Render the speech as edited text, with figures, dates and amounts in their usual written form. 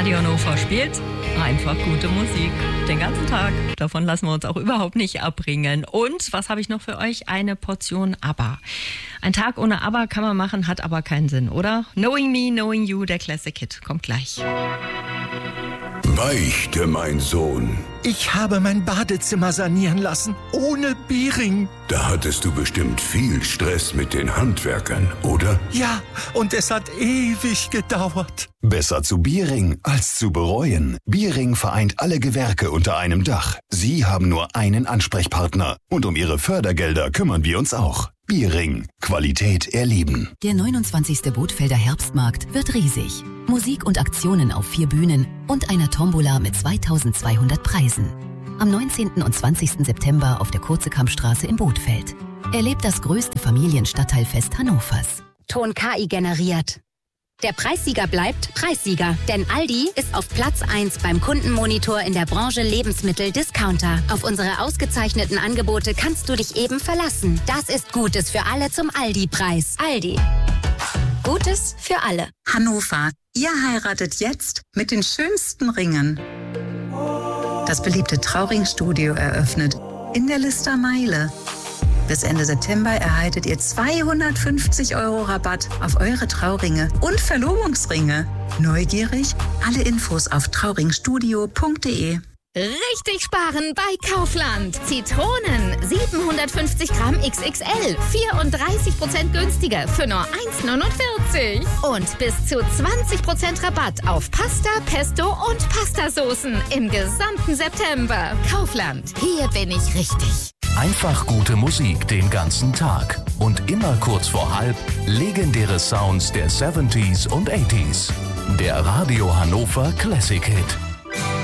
Radio Hannover spielt einfach gute Musik. Den ganzen Tag. Davon lassen wir uns auch überhaupt nicht abbringen. Und was habe ich noch für euch? Eine Portion ABBA. Ein Tag ohne ABBA kann man machen, hat aber keinen Sinn, oder? Knowing Me, Knowing You, der Classic Hit. Kommt gleich. Beichte, mein Sohn. Ich habe mein Badezimmer sanieren lassen, ohne Biering. Da hattest du bestimmt viel Stress mit den Handwerkern, oder? Ja, und es hat ewig gedauert. Besser zu Biering als zu bereuen. Biering vereint alle Gewerke unter einem Dach. Sie haben nur einen Ansprechpartner. Und um Ihre Fördergelder kümmern wir uns auch. Biering. Qualität erleben. Der 29. Bootfelder Herbstmarkt wird riesig. Musik und Aktionen auf 4 Bühnen und einer Tombola mit 2200 Preisen. Am 19. und 20. September auf der Kurzekampstraße in Bootfeld. Erlebt das größte Familienstadtteilfest Hannovers. Ton KI generiert. Der Preissieger bleibt Preissieger, denn Aldi ist auf Platz 1 beim Kundenmonitor in der Branche Lebensmittel-Discounter. Auf unsere ausgezeichneten Angebote kannst du dich eben verlassen. Das ist Gutes für alle zum Aldi-Preis. Aldi. Gutes für alle. Hannover, ihr heiratet jetzt mit den schönsten Ringen. Das beliebte Trauringstudio eröffnet in der Lister Meile. Bis Ende September erhaltet ihr 250 € Rabatt auf eure Trauringe und Verlobungsringe. Neugierig? Alle Infos auf trauringstudio.de. Richtig sparen bei Kaufland. Zitronen 750 Gramm XXL, 34% günstiger für nur 1,49. Und bis zu 20% Rabatt auf Pasta, Pesto und Pastasoßen im gesamten September. Kaufland, hier bin ich richtig. Einfach gute Musik den ganzen Tag. Und immer kurz vor halb legendäre Sounds der 70s und 80s. Der Radio Hannover Classic Hit.